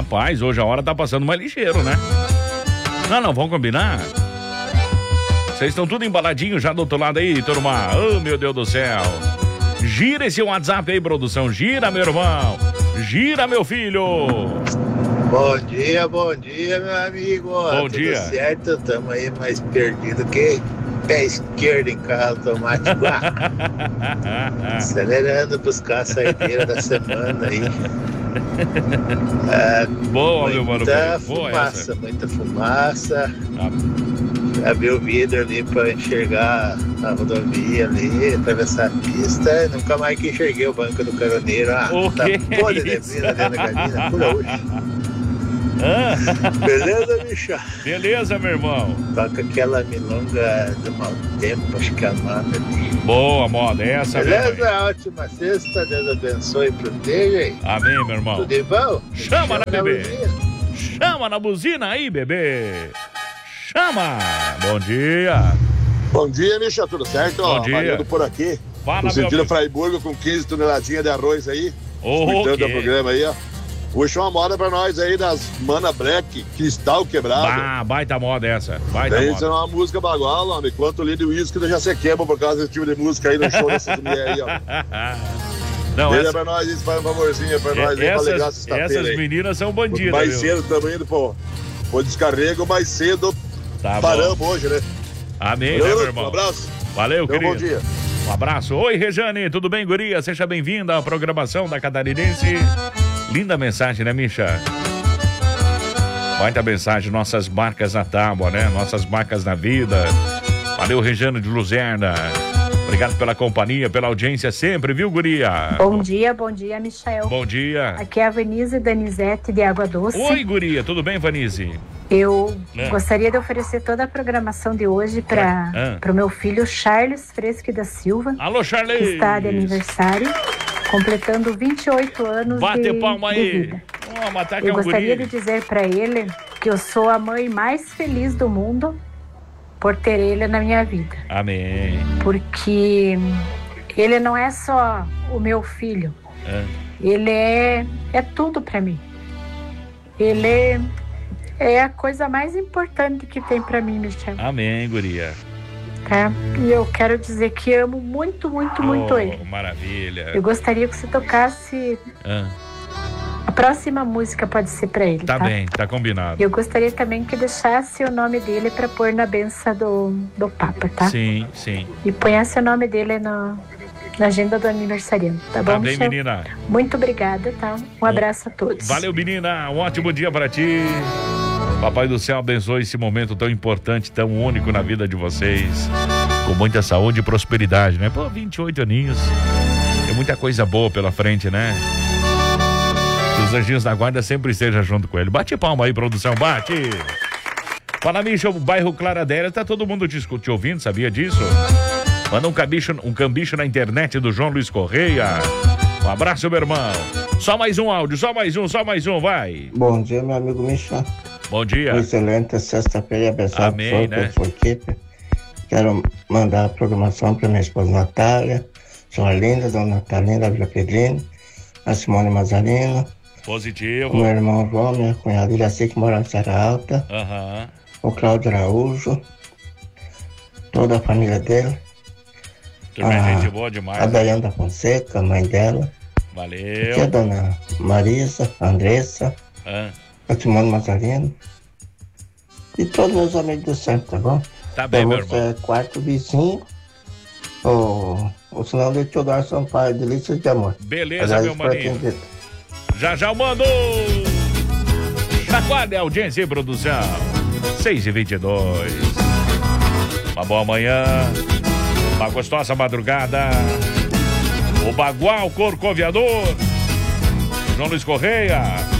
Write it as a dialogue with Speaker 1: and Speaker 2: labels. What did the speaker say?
Speaker 1: Rapaz, hoje a hora tá passando mais ligeiro, né? Não, vamos combinar? Vocês estão tudo embaladinho já do outro lado aí, turma. Oh, meu Deus do céu. Gira esse WhatsApp aí, produção. Gira, meu irmão. Gira, meu filho.
Speaker 2: Bom dia, meu amigo.
Speaker 1: Bom dia.
Speaker 2: Tudo certo? Estamos aí mais perdido que pé esquerdo em carro automático. Acelerando buscar a saideira da semana aí.
Speaker 1: Boa, meu mano.
Speaker 2: Muita fumaça. Abri o vidro ali para enxergar a rodovia ali, atravessar a pista. Nunca mais que enxerguei o banco do caroneiro. Tá podre de vida dentro da cabina, por hoje. Beleza, bicha?
Speaker 1: Beleza, meu irmão.
Speaker 2: Toca aquela milonga do mau tempo, acho que é a nome ali.
Speaker 1: Boa, moda, essa
Speaker 2: beleza,
Speaker 1: mesmo.
Speaker 2: ótima sexta, Deus abençoe e proteja aí.
Speaker 1: Amém, meu irmão.
Speaker 2: Tudo de bom?
Speaker 1: Chama na bebê. Chama na buzina aí, bebê. Chama. Bom dia.
Speaker 3: Bom dia, bicha, tudo certo?
Speaker 1: Bom dia.
Speaker 3: Marido por aqui.
Speaker 1: Fala,
Speaker 3: no sentido Fraiburgo com 15 toneladas de arroz aí. Escutando o programa aí, ó. Puxa uma moda pra nós aí das Mana Black, Cristal Quebrado.
Speaker 1: Baita moda essa.
Speaker 3: Isso é uma música bagual, homem. Quanto litro de uísque já se quebra por causa desse tipo de música aí no show dessas mulheres aí, ó.
Speaker 1: Não,
Speaker 3: essa... pra nós, isso faz um favorzinho pra nós aí, pra ligar sexta-feira.
Speaker 1: Essas meninas são bandidas,
Speaker 3: mais cedo também indo pro descarrego, mais cedo paramos hoje, né?
Speaker 1: Amém, né, meu irmão?
Speaker 3: Um abraço.
Speaker 1: Valeu,
Speaker 3: então,
Speaker 1: querido.
Speaker 3: Bom dia.
Speaker 1: Um abraço. Oi, Rejane, tudo bem, guria? Seja bem-vinda à programação da Catarinense. Linda mensagem, né, Misha? Muita mensagem, nossas marcas na tábua, né? Nossas marcas na vida. Valeu, Rejane de Luzerna. Obrigado pela companhia, pela audiência sempre, viu, guria?
Speaker 4: Bom dia, Michael.
Speaker 1: Bom dia.
Speaker 4: Aqui é a Vanise Danizete de Água Doce.
Speaker 1: Oi, guria, tudo bem, Vanise?
Speaker 4: Eu gostaria de oferecer toda a programação de hoje para o meu filho Charles Fresque da Silva.
Speaker 1: Alô, Charles!
Speaker 4: Que está de aniversário, completando 28 anos
Speaker 1: Bate palma aí.
Speaker 4: de vida. Eu gostaria de dizer para ele que eu sou a mãe mais feliz do mundo por ter ele na minha vida.
Speaker 1: Amém.
Speaker 4: Porque ele não é só o meu filho. Ele é tudo para mim. Ele é a coisa mais importante que tem para mim, Michel.
Speaker 1: Amém, guria.
Speaker 4: Tá? E eu quero dizer que amo muito, muito, muito ele.
Speaker 1: Maravilha.
Speaker 4: Eu gostaria que você tocasse... A próxima música pode ser pra ele, tá?
Speaker 1: Tá bem, tá combinado.
Speaker 4: Eu gostaria também que deixasse o nome dele pra pôr na benção do Papa, tá?
Speaker 1: Sim.
Speaker 4: E ponhasse o nome dele na agenda do aniversariante, tá bom,
Speaker 1: Tá bem,
Speaker 4: Michel?
Speaker 1: menina.
Speaker 4: Muito obrigada, tá? Um abraço a todos.
Speaker 1: Valeu, menina. Um ótimo dia pra ti. Papai do céu abençoe esse momento tão importante, tão único na vida de vocês. Com muita saúde e prosperidade, né? Pô, 28 aninhos. Tem muita coisa boa pela frente, né? Que os anjinhos da guarda sempre estejam junto com ele. Bate palma aí, produção, bate! Fala, Misha, o bairro Claradélia, tá todo mundo te ouvindo, sabia disso? Manda um cambicho na internet do João Luiz Correia. Um abraço, meu irmão. Só mais um áudio, só mais um, vai.
Speaker 5: Bom dia, meu amigo Misha.
Speaker 1: Bom dia.
Speaker 5: Excelente sexta-feira, abençoada.
Speaker 1: Amém, né?
Speaker 5: Sua equipe. Quero mandar a programação para minha esposa Natália, sua linda, dona Natalina, Vila Pedrino, a Simone Mazarino.
Speaker 1: Positivo.
Speaker 5: O meu irmão João, minha cunhada Iraci, que mora em Serra Alta. O Cláudio Araújo, toda a família dele.
Speaker 1: Gente boa demais.
Speaker 5: A Dayana da Fonseca, a mãe dela.
Speaker 1: Valeu.
Speaker 5: Aqui a dona Marisa, a Andressa, a Simone Mazarino. E todos meus amigos do centro, tá bom?
Speaker 1: Tá bem, meu irmão.
Speaker 5: Você é quarto vizinho, ou senão de Teodoro Sampaio, Delícias de Amor.
Speaker 1: Beleza, meu maninho. Já eu mando! Chacoalha a audiência e produção. 6h22. Uma boa manhã. Uma gostosa madrugada. O Bagual Corcoviador. João Luiz Correia.